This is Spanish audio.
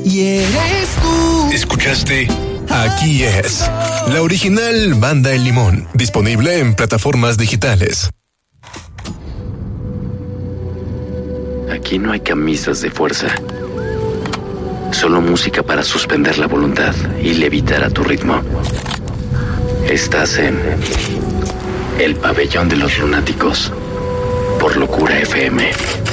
y eres tú. Escuchaste Aquí es, la original Banda El Limón, disponible en plataformas digitales. Aquí no hay camisas de fuerza, solo música para suspender la voluntad y levitar a tu ritmo. Estás en El Pabellón de los Lunáticos, por Locura FM.